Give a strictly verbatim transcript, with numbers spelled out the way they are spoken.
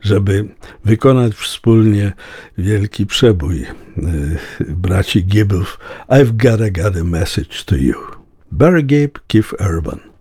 żeby wykonać wspólnie wielki przebój braci Gibbów. I've gotta got a message to you. Barry Gibb, Keith Urban.